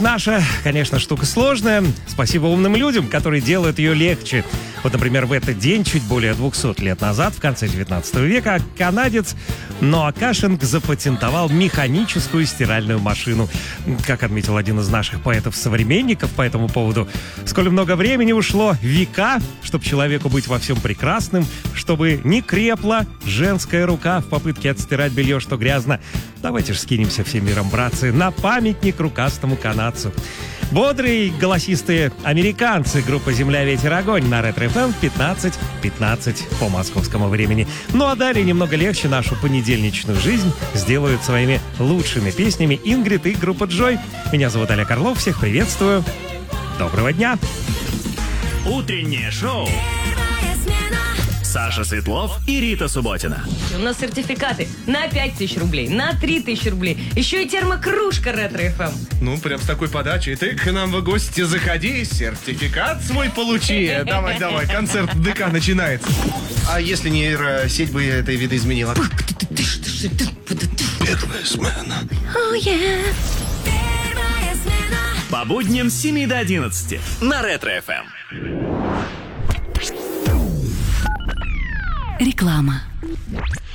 наша, конечно, штука сложная. Спасибо умным людям, которые делают ее легче. Вот, например, в этот день, чуть более 200 лет назад, в конце 19 века, канадец Ноа Кашинг запатентовал механическую стиральную машину. Как отметил один из наших поэтов-современников по этому поводу, сколь много времени ушло, века, чтобы человеку быть во всем прекрасным, чтобы не крепла женская рука в попытке отстирать белье, что грязно. Давайте же скинемся всем миром, братцы, на памятник рукастому канадцу. Бодрые, голосистые американцы группа «Земля, ветер, огонь» на Ретро-ФМ в 15:15 по московскому времени. Ну а далее немного легче нашу понедельничную жизнь сделают своими лучшими песнями Ингрид и группа Джой. Меня зовут Олег Орлов, всех приветствую. Доброго дня! Утреннее шоу Саша Светлов и Рита Субботина. У нас сертификаты на 5000 рублей, на 3000 рублей. Еще и термокружка Ретро-ФМ. Ну, прям с такой подачей. Ты к нам в гости заходи, сертификат свой получи. Давай, концерт ДК начинается. А если нейросеть бы это видоизменила? Первая смена. По будням с 7 до 11 на Ретро-ФМ. Реклама.